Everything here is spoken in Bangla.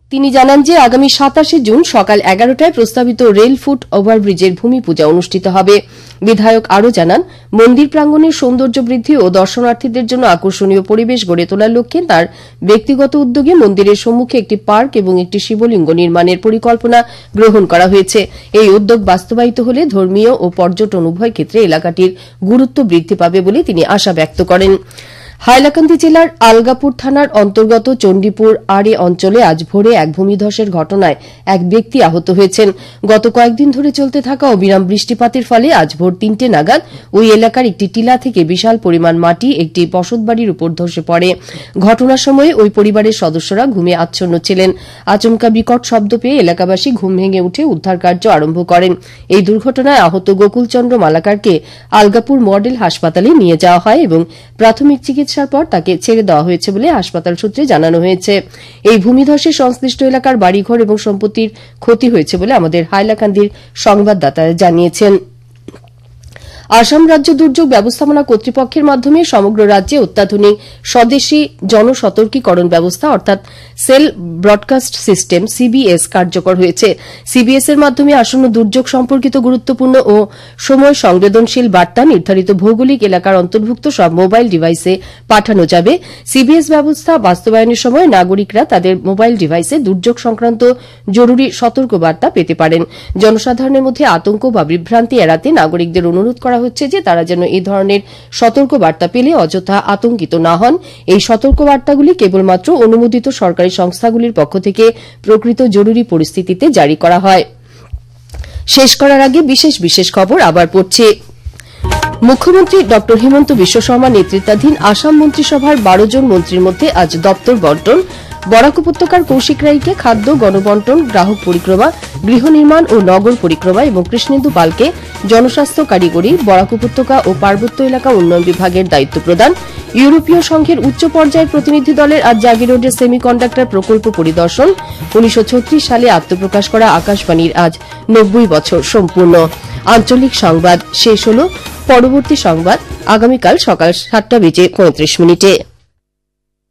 তিনি জানান যে আগামী ২৭ জুন সকাল ১১টায় প্রস্তাবিত রেল ফুট ওভারব্রিজের ভূমি পূজা অনুষ্ঠিত হবে। বিধায়ক আরও জানান, মন্দির প্রাঙ্গণের সৌন্দর্য বৃদ্ধি ও দর্শনার্থীদের জন্য আকর্ষণীয় পরিবেশ গড়ে তোলার লক্ষ্যে তাঁর ব্যক্তিগত উদ্যোগে মন্দিরের সম্মুখে একটি পার্ক এবং একটি শিবলিঙ্গ নির্মাণের পরিকল্পনা গ্রহণ করা হয়েছে। এই উদ্যোগ বাস্তবায়িত হলে ধর্মীয় ও পর্যটন উভয় ক্ষেত্রে এলাকাটির গুরুত্ব বৃদ্ধি পাবে বলে তিনি আশা ব্যক্ত করেন। হাইলাকান্দি জেলার আলগাপুর থানার অন্তর্গত চণ্ডীপুর আড়ে অঞ্চলে আজ ভোরে এক ভূমিধসের ঘটনায় এক ব্যক্তি আহত হয়েছেন। গত কয়েকদিন ধরে চলতে থাকা অবিরাম বৃষ্টিপাতের ফলে আজ ভোর ৩টে নাগাদ ওই এলাকার একটি টিলা থেকে বিশাল পরিমাণ মাটি একটি বসতবাড়ির উপর ধসে পড়ে। ঘটনার সময় ওই পরিবারের সদস্যরা ঘুমে আচ্ছন্ন ছিলেন। আচমকা বিকট শব্দ পেয়ে এলাকাবাসী ঘুম ভেঙে উঠে উদ্ধার কার্য আরম্ভ করেন। এই দুর্ঘটনায় আহত গোকুলচন্দ্র মালাকারকে আলগাপুর মডেল হাসপাতালে নিয়ে যাওয়া হয় এবং প্রাথমিক চিকিৎসার পর তাকে ছেড়ে দেওয়া হয়েছে বলে হাসপাতাল সূত্রে জানানো হয়েছে। এই ভূমিধসে সংশ্লিষ্ট এলাকার বাড়িঘর এবং সম্পত্তির ক্ষতি হয়েছে বলে আমাদের হাইলাকান্দির সংবাদদাতা জানিয়েছেন। আসাম রাজ্য দুর্যোগ ব্যবস্থাপনা কর্তৃপক্ষের মাধ্যমে সমগ্র রাজ্যে অত্যাধুনিক স্বদেশী জনসতর্কীকরণ ব্যবস্থা অর্থাৎ সেল ব্রডকাস্ট সিস্টেম সিবিএস কার্যকর হয়েছে। সিবিএস এর মাধ্যমে আসন্ন দুর্যোগ সম্পর্কিত গুরুত্বপূর্ণ ও সময় সংবেদনশীল বার্তা নির্ধারিত ভৌগোলিক এলাকার অন্তর্ভুক্ত সব মোবাইল ডিভাইসে পাঠানো যাবে। সিবিএস ব্যবস্থা বাস্তবায়নের সময় নাগরিকরা তাদের মোবাইল ডিভাইসে দুর্যোগ সংক্রান্ত জরুরি সতর্কবার্তা পেতে পারেন। জনসাধারণের মধ্যে আতঙ্ক বা বিভ্রান্তি এড়াতে নাগরিকদের অনুরোধ করা হচ্ছে যে তারা যেন এই ধরনের সতর্কবার্তা পেলে অযথা আতঙ্কিত না হন। এই সতর্কবার্তাগুলি কেবলমাত্র অনুমোদিত সরকারি সংস্থাগুলির পক্ষ থেকে প্রকৃত জরুরি পরিস্থিতিতে জারি করা হয়। শেষ করার আগে বিশেষ খবর আবার পড়ছি। মুখ্যমন্ত্রী ড হিমন্ত বিশ্ব শর্মা নেতৃত্বাধীন আসাম মন্ত্রিসভার ১২ জন মন্ত্রীর মধ্যে আজ দপ্তর বন্টন। বরাক উপত্যকার কৌশিক রায়কে খাদ্য, গণবন্টন, গ্রাহক পরিক্রমা, গৃহ নির্মাণ ও নগর পরিক্রমা এবং কৃষ্ণেন্দু পালকে জনস্বাস্থ্য, কারিগরি, বরাক উপত্যকা ও পার্বত্য এলাকা উন্নয়ন বিভাগের দায়িত্ব প্রদান। ইউরোপীয় সংঘের উচ্চ পর্যায়ের প্রতিনিধি দলের আজ জাগিরোডের সেমিকন্ডাক্টর প্রকল্প পরিদর্শন। ১৯৩৬ সালে আত্মপ্রকাশ করা আকাশবাণীর আজ ৯০ বছর সম্পূর্ণ। আঞ্চলিক সংবাদ শেষ হল। পরবর্তী সংবাদ আগামীকাল সকাল ৭টা বেজে ৩৫ মিনিটে।